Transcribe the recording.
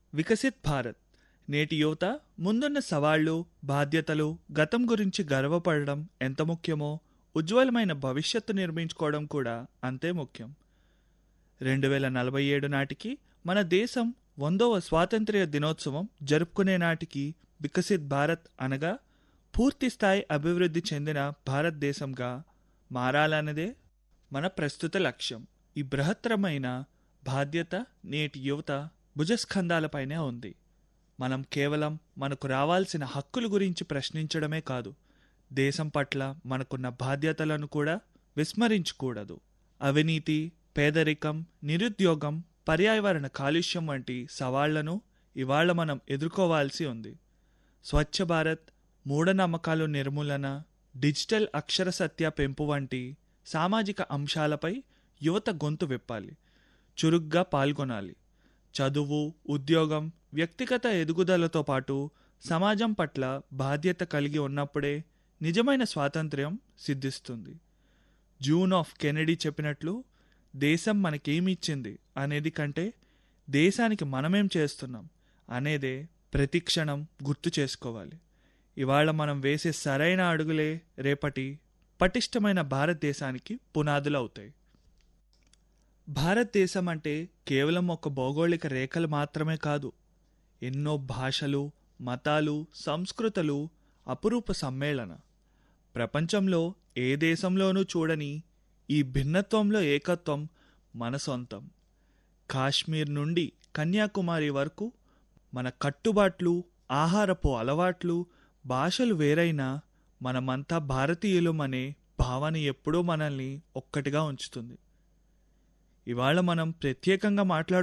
వికసిత్ భారత్ నేటి యువత ముందున్న సవాళ్లు, బాధ్యతలు, గతం గురించి గర్వపడడం ఎంత ముఖ్యమో ఉజ్వలమైన భవిష్యత్తు నిర్మించుకోవడం కూడా అంతే ముఖ్యం. 2047 నాటికి మన దేశం 100వ స్వాతంత్ర్య దినోత్సవం జరుపుకునే నాటికి వికసిత్ భారత్ అనగా పూర్తిస్థాయి అభివృద్ధి చెందిన భారతదేశంగా మారాలన్నదే మన ప్రస్తుత లక్ష్యం. ఈ బృహత్తరమైన బాధ్యత నేటి యువత భుజస్కంధాలపైనే ఉంది. మనం కేవలం మనకు రావాల్సిన హక్కుల గురించి ప్రశ్నించడమే కాదు, దేశం పట్ల మనకున్న బాధ్యతలను కూడా విస్మరించకూడదు. అవినీతి, పేదరికం, నిరుద్యోగం, పర్యావరణ కాలుష్యం వంటి సవాళ్లను ఇవాళ మనం ఎదుర్కోవాల్సి ఉంది. స్వచ్ఛ భారత్, మూఢనమ్మకాలు నిర్మూలన, డిజిటల్ అక్షరసత్య పెంపు వంటి సామాజిక అంశాలపై యువత గొంతు విప్పాలి, చురుగ్గా పాల్గొనాలి. చదువు, ఉద్యోగం, వ్యక్తిగత ఎదుగుదలతో పాటు సమాజం పట్ల బాధ్యత కలిగి ఉన్నప్పుడే నిజమైన స్వాతంత్ర్యం సిద్ధిస్తుంది. జూన్ ఆఫ్ కెనడీ చెప్పినట్లు, దేశం మనకేమిచ్చింది అనేది కంటే దేశానికి మనమేం చేస్తున్నాం అనేదే ప్రతి క్షణం గుర్తు చేసుకోవాలి. ఇవాళ మనం వేసే సరైన అడుగులే రేపటి పటిష్టమైన భారతదేశానికి పునాదులు అవుతాయి. భారతదేశం అంటే కేవలం ఒక భౌగోళిక రేఖలు మాత్రమే కాదు, ఎన్నో భాషలు, మతాలు, సంస్కృతులు అపురూప సమ్మేళన. ప్రపంచంలో ఏ దేశంలోనూ చూడని ఈ భిన్నత్వంలో ఏకత్వం మన సొంతం. కాశ్మీర్ నుండి కన్యాకుమారి వరకు మన కట్టుబాట్లు, ఆహారపు అలవాట్లు, భాషలు వేరైనా మనమంతా భారతీయులం అనే భావన ఎప్పుడూ మనల్ని ఒక్కటిగా ఉంచుతుంది. ఇవాళ మనం ప్రత్యేకంగా